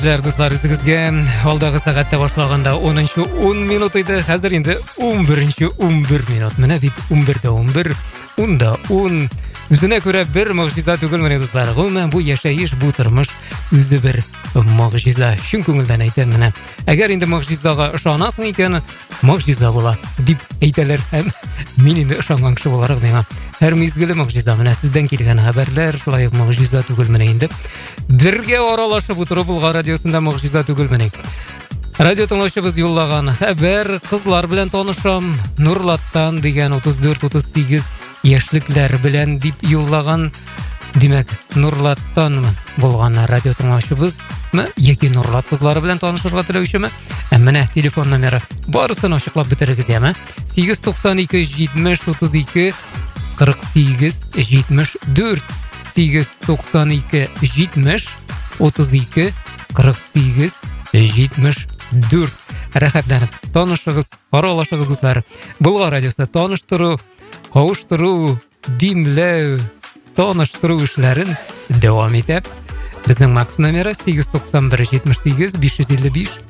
Достар, үзегезгә алдағы сәгатьтә башлаганда 10 минут иде. Хәзер инде 11 минут. Менә бит 11:11, 10:10. Үзенә күрә бер могҗиза түгел менә дуслар. Гомумән бу яшәеш, бу тормыш үзе бер могҗиза. Чын күңелдән әйтәм менә. Әгәр инде могҗизага ышанасың икән, могҗиза була дип әйтәләр. Һәм мин инде ышанган кеше буларак миңа һәр мизгеле могҗиза. Менә сездән килгән хәбәрләр шулай ук могҗиза түгел менә инде. Бергә аралашып утырып булган радиосында могҗиза түгел менә. Радио тыңлаучыбыз юллаган хәбәр, кызлар белән танышам, Нурлаттан дигән 34-38 яшьлекләр белән дип юллаган. Димәк, Нурлаттан булган радио тыңлаучыбыз яки Нурлат кызлары белән танышырга теләүчеме? Менә телефон номеры. Барысын ачыклап бетерегез яме. 892 70 32 48 74 892 70 32 48 74. Рәхәтләнеп танышыгыз, аралашыгыз дуслар. Булган радиосы таныштыру, кавыштыру, димләү, таныштыру эшләрен дәвам итә. Безнең Макс номеры 891 78 555